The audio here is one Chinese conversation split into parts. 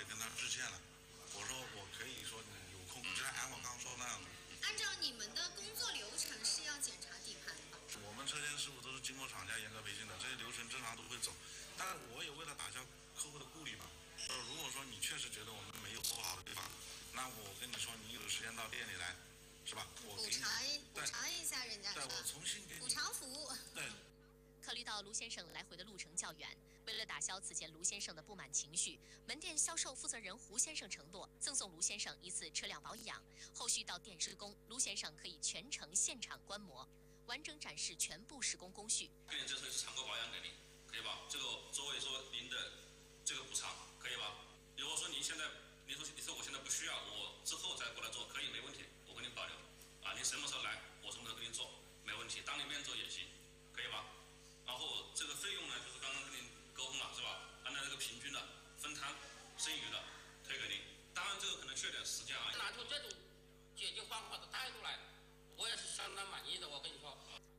也跟他致歉了，我说我可以说你有空，就像按我刚刚说那样的。 按照你们的工作流程是要检查底盘的吧？ 我们车间师傅都是经过厂家严格培训的，这些流程正常都会走。但是我也为了打消客户的顾虑吧，如果说你确实觉得我们没有做好的地方，那我跟你说，你有时间到店里来，是吧？我补偿一下人家， 对，我重新给你补偿服务。 对。 考虑到卢先生来回的路程较远，为了打消此前卢先生的不满情绪，门店销售负责人胡先生承诺赠送卢先生一次车辆保养，后续到店施工，卢先生可以全程现场观摩，完整展示全部施工工序。 给你这车是常规保养给你，可以吧？这个作为说您的这个补偿，可以吧？如果说您说我现在不需要，我之后再过来做，可以没问题，我给您保留。啊，您什么时候来，我什么时候给您做，没问题，当你面做也行，可以吧？然后这个费用呢，就是刚刚跟您沟通了，是吧？按照这个平均的分摊，剩余的推给您。当然，这个可能需要点时间啊。 拿出这种解决方法的态度来，我也是相当满意的。我跟你说，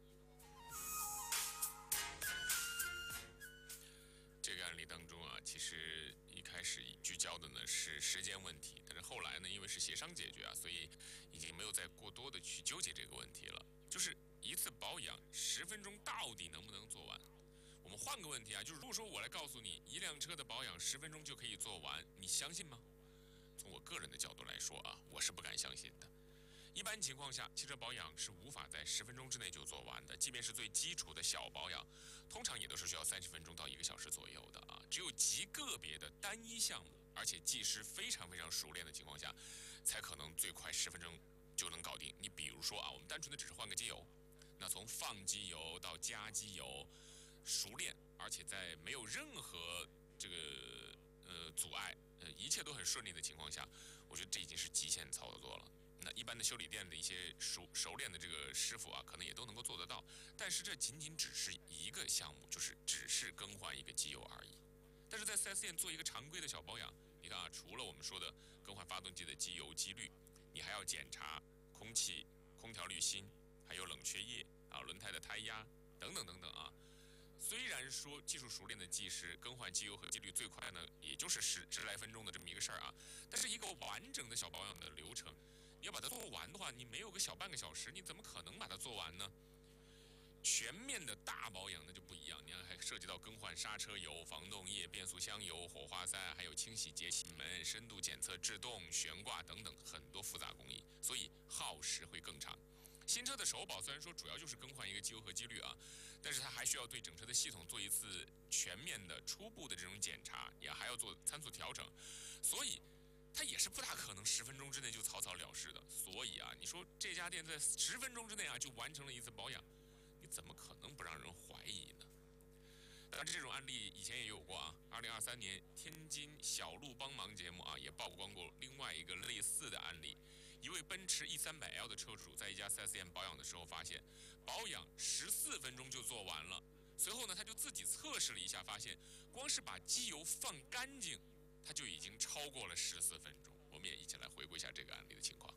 这个案例当中啊，其实一开始聚焦的呢是时间问题，但是后来呢，因为是协商解决啊，所以已经没有再过多的去纠结这个问题了。就是一次保养10分钟到底能不能做完？我们换个问题啊，就是如果说我来告诉你一辆车的保养10分钟就可以做完，你相信吗？从我个人的角度来说啊，我是不敢相信的。一般情况下，汽车保养是无法在10分钟之内就做完的，即便是最基础的小保养，通常也都是需要30分钟到1个小时左右的啊。只有极个别的单一项目，而且技师非常非常熟练的情况下，才可能最快10分钟就能搞定。你比如说啊，我们单纯的只是换个机油，那从放机油到加机油，熟练，而且在没有任何这个阻碍，一切都很顺利的情况下，我觉得这已经是极限操作了。那一般的修理店的一些熟练的这个师傅啊，可能也都能够做得到，但是这仅仅只是一个项目，就是只是更换一个机油而已。但是在 4S 店做一个常规的小保养，你看啊，除了我们说的更换发动机的机油机滤，你还要检查空气、空调滤芯，还有冷却液啊、轮胎的胎压等等等等啊。虽然说技术熟练的技师更换机油和机滤最快呢，也就是十来分钟的这么一个事儿啊，但是一个完整的小保养的流程，你要把它做完的话，你没有个小半个小时，你怎么可能把它做完呢？全面的大保养那就不一样，你看还涉及到更换刹车油、防冻液、变速箱油、火花塞，还有清洗节气门、深度检测制动、悬挂等等很多复杂工艺，所以耗时会更长。新车的首保虽然说主要就是更换一个机油和机滤啊，但是它还需要对整车的系统做一次全面的初步的这种检查，也还要做参数调整，所以它也是不大可能10分钟之内就草草了事的。所以啊，你说这家店在10分钟之内啊就完成了一次保养，你怎么可能不让人怀疑呢？当然，这种案例以前也有过啊。2023年天津小路帮忙节目啊，也曝光过另外一个类似的案例。一位奔驰 E300L 的车主在一家 4S 店保养的时候，发现保养14分钟就做完了。随后呢，他就自己测试了一下，发现光是把机油放干净，他就已经超过了14分钟。我们也一起来回顾一下这个案例的情况。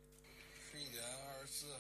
11点24。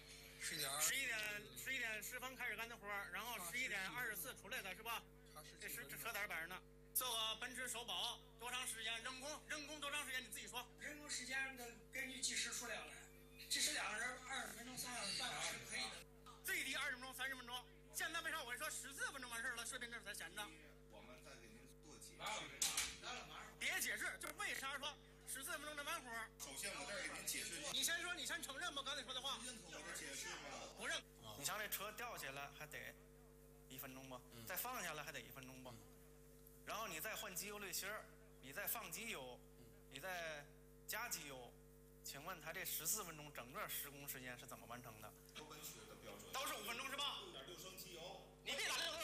11点10分开始干的活，然后11点24出来的是吧？这车单摆着呢。这个奔驰首保多长时间？人工多长时间？你自己说。 人工时间根据技师数量来，技师2个人20分钟、3小时、半小时可以的。 最低20分钟、30分钟。现在为啥我说14分钟完事了？视频这才闲着。 我们再给您做解释。 别解释，就是为啥说14分钟的完活？ 首先我这儿给您解释。 你先说，你先承认吧，刚才说的话。 认可我的解释吗？ 不认。 你像这车掉下来还得1分钟吧，再放下来还得1分钟吧，然后你再换机油滤芯儿，你再放机油，你再加机油，请问他这14分钟整个施工时间是怎么完成的？ 都奔驰的标准。 都是5分钟是吧 ？6.6升机油。 你别打这个